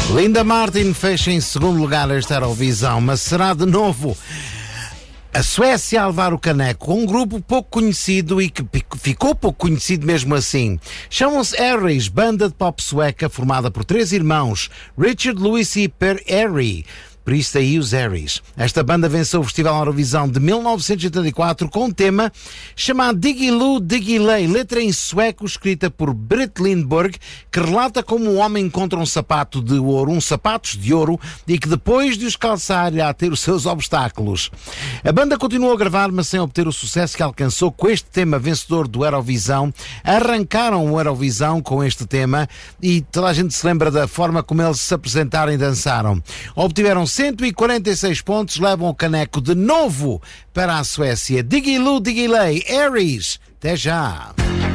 Linda Martin fecha em segundo lugar esta Eurovisão, mas será de novo a Suécia a levar o caneco, com um grupo pouco conhecido e que ficou pouco conhecido mesmo assim. Chamam-se Aries, banda de pop sueca formada por 3 irmãos, Richard, Louis e Per Harry. Por isso aí os Aries. Esta banda venceu o Festival Eurovisão de 1984 com um tema chamado Diggiloo Diggiley, letra em sueco escrita por Britt Lindberg, que relata como um homem encontra um sapatos de ouro, e que depois de os calçar irá ter os seus obstáculos. A banda continuou a gravar, mas sem obter o sucesso que alcançou com este tema vencedor do Eurovisão. Arrancaram o Eurovisão com este tema e toda a gente se lembra da forma como eles se apresentaram e dançaram. Obtiveram 146 pontos, levam o caneco de novo para a Suécia. Diggiloo Diggiley, Aries. Até já!